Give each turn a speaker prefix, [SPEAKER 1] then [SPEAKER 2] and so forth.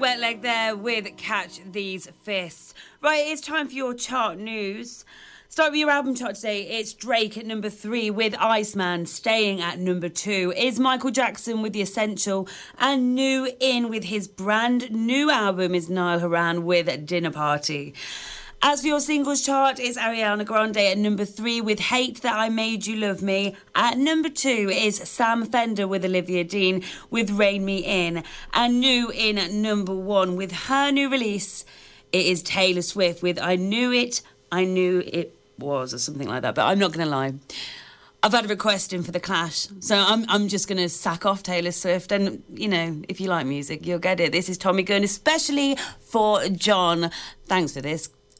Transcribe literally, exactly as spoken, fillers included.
[SPEAKER 1] Wet Leg there with Catch These Fists. Right, it's time for your chart news. Start with your album chart today. It's Drake at number three with Iceman staying at number two. Is Michael Jackson with The Essential, and new in with his brand new album is Niall Horan with Dinner Party. As for your singles chart, it's Ariana Grande at number three with Hate That I Made You Love Me. At number two is Sam Fender with Olivia Dean with Rein Me In. And new in at number one with her new release, it is Taylor Swift with I Knew It, I Knew It Was, or something like that. But I'm not going to lie, I've had a request in for The Clash, so I'm I'm just going to sack off Taylor Swift. And, you know, if you like music, you'll get it. This is Tommy Gunn, especially for John. Thanks for this.